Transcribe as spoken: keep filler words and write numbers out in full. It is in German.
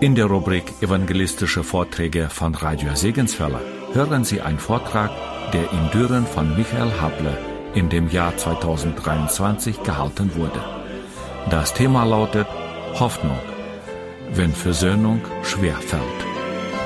In der Rubrik Evangelistische Vorträge von Radio Segenswelle hören Sie einen Vortrag, der in Düren von Michael Hable in dem Jahr zweitausenddreiundzwanzig gehalten wurde. Das Thema lautet Hoffnung, wenn Versöhnung schwer fällt.